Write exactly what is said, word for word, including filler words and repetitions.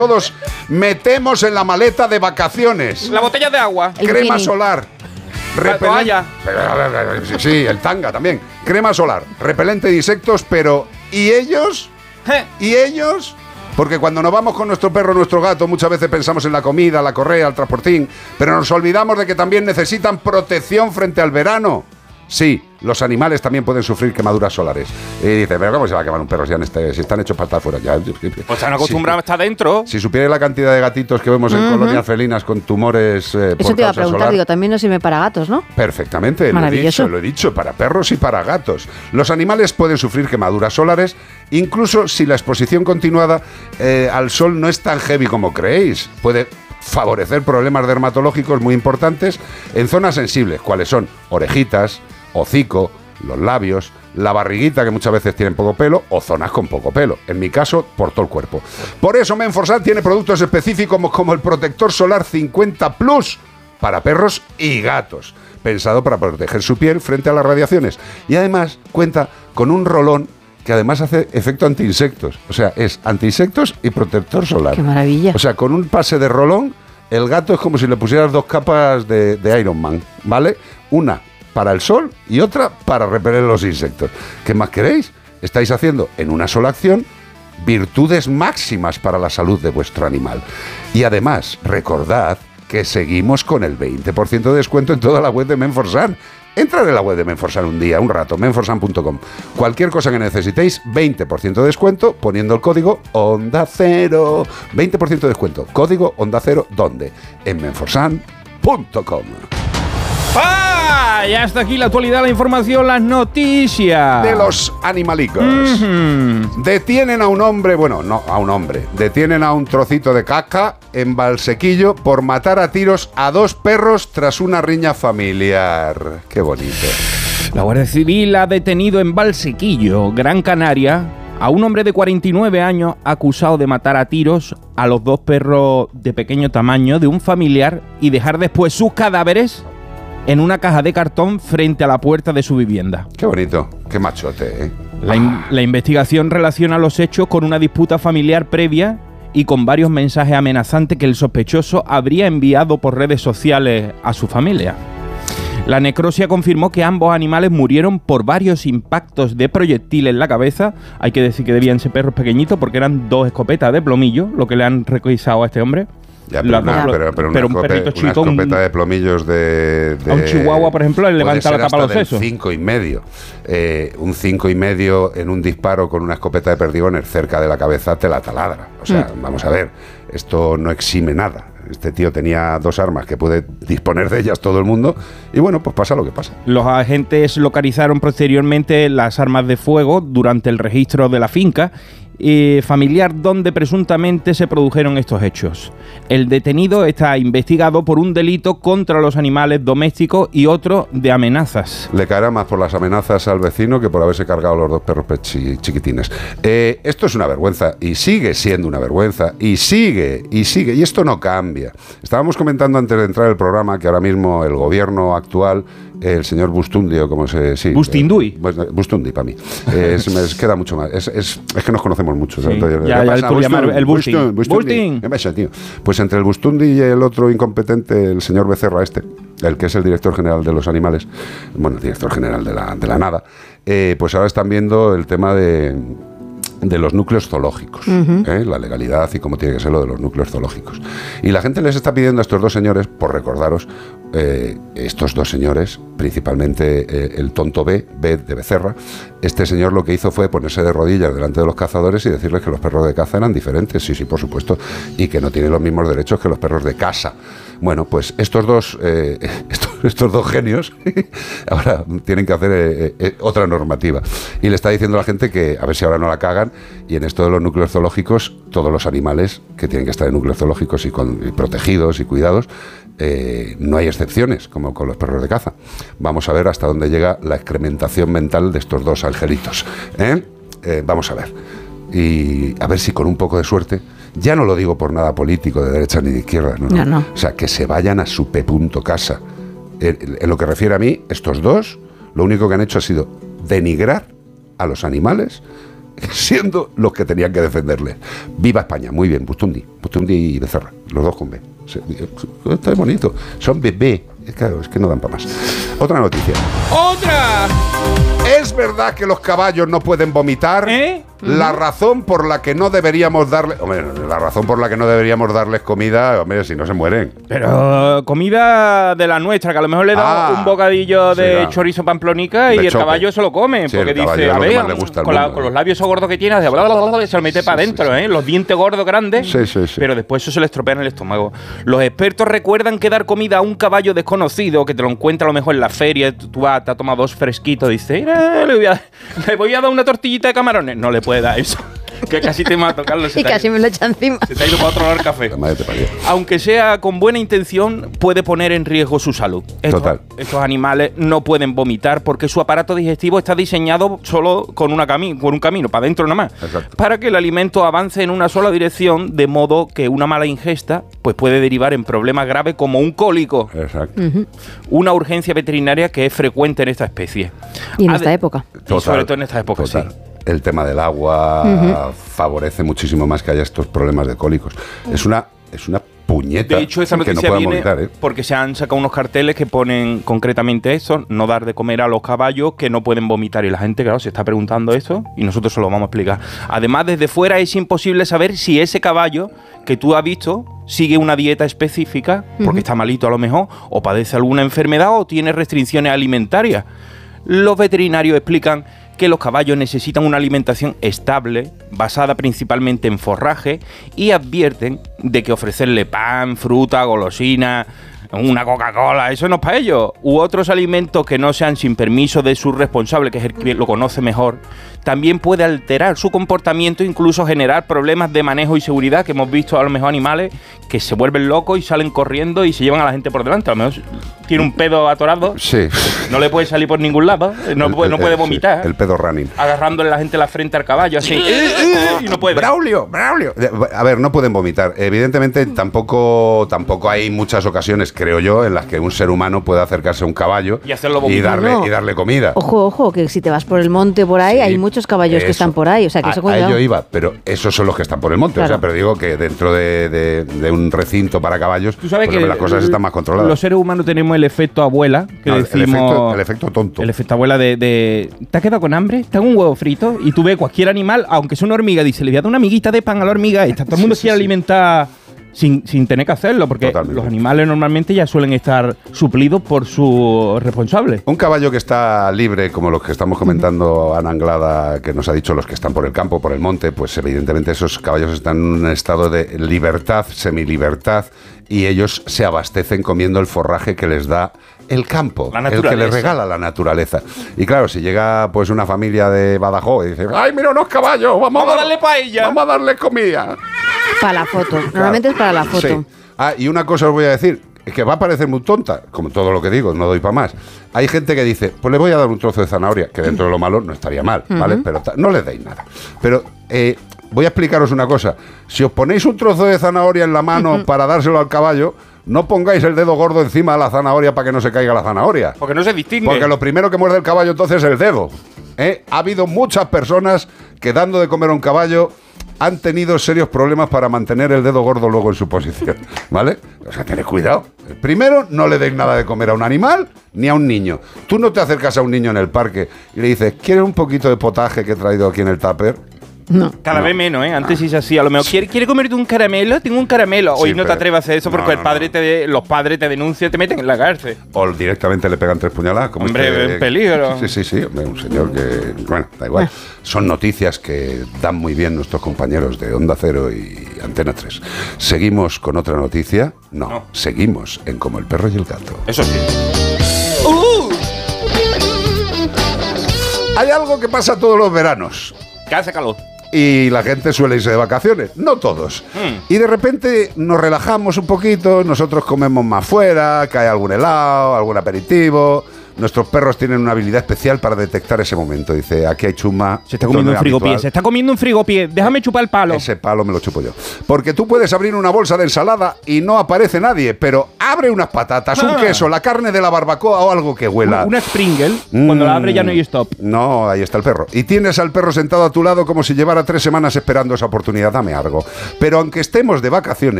todos metemos en la maleta de vacaciones. La botella de agua. El Crema bikini. solar. La toalla. Sí, sí, el tanga también. Crema solar, repelente de insectos, pero ¿y ellos? ¿Eh? ¿Y ellos? Porque cuando nos vamos con nuestro perro o nuestro gato, muchas veces pensamos en la comida, la correa, el transportín, pero nos olvidamos de que también necesitan protección frente al verano. Sí, los animales también pueden sufrir quemaduras solares. Y dice, pero ¿cómo se va a quemar un perro si, han este, si están hechos para estar fuera? Ya, pues están acostumbrados a estar dentro. Si supierais la cantidad de gatitos que vemos en uh-huh. colonias felinas con tumores eh, por Eso te iba a causa preguntar, solar. Digo, también no sirve para gatos, ¿no? Perfectamente, lo he dicho, lo he dicho, para perros y para gatos. Los animales pueden sufrir quemaduras solares, incluso si la exposición continuada eh, al sol no es tan heavy como creéis. Puede favorecer problemas dermatológicos muy importantes en zonas sensibles, cuáles son orejitas, hocico, los labios, la barriguita, que muchas veces tienen poco pelo, o zonas con poco pelo. En mi caso, por todo el cuerpo. Por eso Menforsan tiene productos específicos como, como el protector solar cincuenta plus para perros y gatos, pensado para proteger su piel frente a las radiaciones. Y además cuenta con un rolón que además hace efecto anti-insectos. O sea, es anti-insectos y protector solar. ¡Qué maravilla! O sea, con un pase de rolón, el gato es como si le pusieras dos capas de, de Iron Man, ¿vale? Una para el sol y otra para repeler los insectos. ¿Qué más queréis? Estáis haciendo en una sola acción virtudes máximas para la salud de vuestro animal. Y además, recordad que seguimos con el veinte por ciento de descuento en toda la web de Menforsan. Entrad en la web de Menforsan un día, un rato, menforsan punto com. Cualquier cosa que necesitéis, veinte por ciento de descuento poniendo el código Onda Cero. veinte por ciento de descuento. Código Onda Cero, ¿dónde? En menforsan punto com. ¡Ah! Ya está aquí la actualidad, la información, las noticias de los animalicos. Mm-hmm. Detienen a un hombre, bueno, no a un hombre, detienen a un trocito de caca en Valsequillo por matar a tiros a dos perros tras una riña familiar. Qué bonito. La Guardia Civil ha detenido en Valsequillo, Gran Canaria, a un hombre de cuarenta y nueve años acusado de matar a tiros a los dos perros de pequeño tamaño de un familiar y dejar después sus cadáveres en una caja de cartón frente a la puerta de su vivienda. Qué bonito, qué machote, ¿eh? La, in- la investigación relaciona los hechos con una disputa familiar previa y con varios mensajes amenazantes que el sospechoso habría enviado por redes sociales a su familia. La necropsia confirmó que ambos animales murieron por varios impactos de proyectil en la cabeza. Hay que decir que debían ser perros pequeñitos porque eran dos escopetas de plomillo lo que le han requisado a este hombre. Ya, pero, una, pero, pero, pero un escope, perrito chico, una escopeta un, de plomillos de, de... A un chihuahua, por ejemplo, le levanta la tapa a los sesos. cinco y medio. Eh, un cinco y medio en un disparo con una escopeta de perdigones cerca de la cabeza te la taladra. O sea, mm. vamos a ver, esto no exime nada. Este tío tenía dos armas que puede disponer de ellas todo el mundo y bueno, pues pasa lo que pasa. Los agentes localizaron posteriormente las armas de fuego durante el registro de la finca eh, familiar donde presuntamente se produjeron estos hechos. El detenido está investigado por un delito contra los animales domésticos y otro de amenazas. Le caerá más por las amenazas al vecino que por haberse cargado los dos perros chi- chiquitines. Eh, esto es una vergüenza y sigue siendo una vergüenza y sigue y sigue y esto no cambia. Estábamos comentando antes de entrar al programa que ahora mismo el gobierno actual, el señor Bustundi, o como se... Sí, Bustindui. Eh, Bustundi, para mí. Eh, es, me queda mucho más. Es, es, es que nos conocemos mucho. Sí, ya, ya, ya llamar el Bustin. Bustin. ¿Qué pasa, tío? Pues entre el Bustundi y el otro incompetente, el señor Becerra este, el que es el director general de los animales, bueno, director general de la, de la nada, eh, pues ahora están viendo el tema de... de los núcleos zoológicos, uh-huh. ¿eh? La legalidad y cómo tiene que ser lo de los núcleos zoológicos. Y la gente les está pidiendo a estos dos señores, por recordaros, eh, estos dos señores, principalmente eh, el tonto B, B de Becerra, este señor lo que hizo fue ponerse de rodillas delante de los cazadores y decirles que los perros de caza eran diferentes, sí, sí, por supuesto, y que no tienen los mismos derechos que los perros de casa. Bueno, pues estos dos, eh, estos, estos dos genios ahora tienen que hacer eh, eh, otra normativa. Y le está diciendo a la gente que a ver si ahora no la cagan y en esto de los núcleos zoológicos, todos los animales que tienen que estar en núcleos zoológicos y, con, y protegidos y cuidados, eh, no hay excepciones, como con los perros de caza. Vamos a ver hasta dónde llega la excrementación mental de estos dos angelitos. ¿eh? Eh, vamos a ver. Y a ver si con un poco de suerte, ya no lo digo por nada político de derecha ni de izquierda, no, no. no, no. O sea, que se vayan a su pe punto casa. En, en lo que refiere a mí, estos dos, lo único que han hecho ha sido denigrar a los animales, siendo los que tenían que defenderle. ¡Viva España! Muy bien, Bustundi, Bustundi y Becerra, los dos con B. Está bonito. Son bebé. Claro, es que no dan para más. Otra noticia. ¡Otra! ¿Es verdad que los caballos no pueden vomitar? ¿Eh? La razón por la que no deberíamos darle... Hombre, la razón por la que no deberíamos darles comida, hombre, si no se mueren. Pero comida de la nuestra, que a lo mejor le da Ah, un bocadillo de sí, claro. chorizo pamplonica y De el chope. caballo se lo come. Sí, porque el caballo dice, es a lo que ver, más le gusta al con, la- mundo, con ¿eh? los labios esos gordos que tiene, hace bla, bla, bla, bla, y se lo mete Sí, para sí, adentro, sí. ¿eh? Los dientes gordos grandes. Sí, sí, sí. Pero después eso se le estropea en el estómago. Los expertos recuerdan que dar comida a un caballo desconocido, que te lo encuentra a lo mejor en la feria, tú, tú vas, te has tomado dos fresquitos, dices, mira, le voy, a, le voy a dar una tortillita de camarones. No le puede dar eso. Que casi te mata, Carlos. Se Y te ha casi ido- me lo echa encima. se te ha ido para otro lado el café. La madre te parió. Aunque sea con buena intención, puede poner en riesgo su salud. Estos, Total. estos animales no pueden vomitar porque su aparato digestivo está diseñado solo con una cami por un camino, para adentro nada más. Exacto. Para que el alimento avance en una sola dirección, de modo que una mala ingesta pues puede derivar en problemas graves como un cólico. Exacto. Una urgencia veterinaria que es frecuente en esta especie. Y en Ade- esta época. Y sobre todo en esta época, Total. sí. El tema del agua uh-huh. favorece muchísimo más que haya estos problemas de cólicos. Es una, es una puñeta De hecho, esa que no noticia puedan viene vomitar, ¿eh? porque se han sacado unos carteles que ponen concretamente eso, no dar de comer a los caballos que no pueden vomitar. Y la gente, claro, se está preguntando eso y nosotros se lo vamos a explicar. Además, desde fuera es imposible saber si ese caballo que tú has visto sigue una dieta específica, porque uh-huh. está malito a lo mejor, o padece alguna enfermedad o tiene restricciones alimentarias. Los veterinarios explican que los caballos necesitan una alimentación estable, basada principalmente en forraje, y advierten de que ofrecerle pan, fruta, golosina, una Coca-Cola, eso no es para ellos, u otros alimentos que no sean sin permiso de su responsable, que es el que lo conoce mejor, también puede alterar su comportamiento, incluso generar problemas de manejo y seguridad, que hemos visto a lo mejor animales que se vuelven locos y salen corriendo y se llevan a la gente por delante. A lo mejor tiene un pedo atorado, Sí. no le puede salir por ningún lado, no, El- puede, no el- puede sí, vomitar, el pedo running. agarrándole la gente la frente al caballo, así, y no puede. Braulio, Braulio. A ver, no pueden vomitar. Evidentemente, tampoco, tampoco hay muchas ocasiones, creo yo, en las que un ser humano pueda acercarse a un caballo Y hacerlo y vomitar. darle, No. y darle comida. Ojo, ojo, que si te vas por el monte por ahí, Sí, hay muchos caballos que eso. están por ahí. O sea, que a, eso a cuidado. ello iba, pero esos son los que están por el monte. Claro. O sea, pero digo que dentro de, de- de un recinto para caballos, Tú sabes pues, que hombre, las cosas el- están más controladas. Los seres humanos tenemos el efecto abuela, que No, el- decimos... el, efecto, el efecto tonto. El efecto abuela de, de... ¿Te has quedado con hambre? ¿Te hago un huevo frito? Y tú ves cualquier animal, aunque sea una hormiga, dice, le voy a dar una amiguita de pan a la hormiga esta. Todo el mundo Sí, sí, quiere sí. alimentar sin, sin tener que hacerlo, porque Totalmente. los animales normalmente ya suelen estar suplidos por su responsable. Un caballo que está libre, como los que estamos comentando, Ana Anglada, que nos ha dicho los que están por el campo, por el monte, pues evidentemente esos caballos están en un estado de libertad, semilibertad, y ellos se abastecen comiendo el forraje que les da el campo, La el que naturaleza. les regala la naturaleza. Y claro, si llega pues una familia de Badajoz y dice, ¡ay, mira unos caballos! ¡Vamos, Vamos a dar- darle paella. ¡Vamos a darle comida! Para la foto. Normalmente es para la foto. Sí. Ah, y una cosa os voy a decir, que va a parecer muy tonta, como todo lo que digo, no doy para más. Hay gente que dice, pues le voy a dar un trozo de zanahoria, que dentro de lo malo no estaría mal, ¿vale? Pero ta- no le deis nada. Pero eh, voy a explicaros una cosa. Si os ponéis un trozo de zanahoria en la mano para dárselo al caballo, no pongáis el dedo gordo encima de la zanahoria para que no se caiga la zanahoria. Porque no se distingue. Porque lo primero que muerde el caballo entonces es el dedo. ¿eh? Ha habido muchas personas que dando de comer a un caballo han tenido serios problemas para mantener el dedo gordo luego en su posición, ¿vale? O sea, tened cuidado. Primero, no le deis nada de comer a un animal ni a un niño. Tú no te acercas a un niño en el parque y le dices, ¿quieres un poquito de potaje que he traído aquí en el tupper? No. Cada No. vez menos, ¿eh? Antes sí se hacía. A lo mejor, ¿quiere, ¿quiere comerte un caramelo? Tengo un caramelo. Hoy Sí, no te pero- atreves a hacer eso porque no, el no, padre no. te de- los padres te denuncian y te meten en la cárcel. O directamente le pegan tres puñaladas. Como Hombre, este- en peligro. Sí, sí, sí. hombre, un señor que... Bueno, da igual. Son noticias que dan muy bien nuestros compañeros de Onda Cero y Antena tres. ¿Seguimos con otra noticia? No, No. seguimos en Como el perro y el gato. Eso sí. ¡Uh! Hay algo que pasa todos los veranos. Que hace calor. Y la gente suele irse de vacaciones, no todos. Mm. Y de repente nos relajamos un poquito, nosotros comemos más fuera, cae algún helado, algún aperitivo, nuestros perros tienen una habilidad especial para detectar ese momento. Dice, aquí hay chuma. Se está comiendo un frigopié, se está comiendo un frigopié. Déjame chupar el palo. Ese palo me lo chupo yo. Porque tú puedes abrir una bolsa de ensalada y no aparece nadie, pero abre unas patatas, ah. un queso, la carne de la barbacoa o algo que huela. Una Springle, mm, cuando la abre ya no hay stop. No, ahí está el perro. Y tienes al perro sentado a tu lado como si llevara tres semanas esperando esa oportunidad. Dame algo. Pero aunque estemos de vacaciones,